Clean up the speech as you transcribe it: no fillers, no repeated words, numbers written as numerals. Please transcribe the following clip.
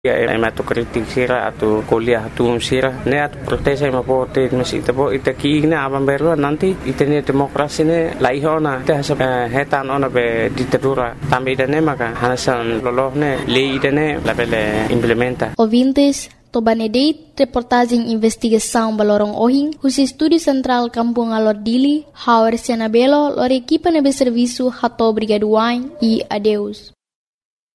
Ya, atu kritik sira atu kuliah tu sira ne atu protes ma pote masih tebo ita kina abang baru nanti ita ne demokrasi ne laihona ita hasab hetan ona be ditadura tambi dane maka hanasan loloh ne lei dane labele implementa. Ouvintes, Tobanedeit, reportagem investigação Balorong Ohing, os estúdio central Kampung Alor Dili, Howard Senabelo, lor equipa nebe serviço Hato Brigaduain e adeus.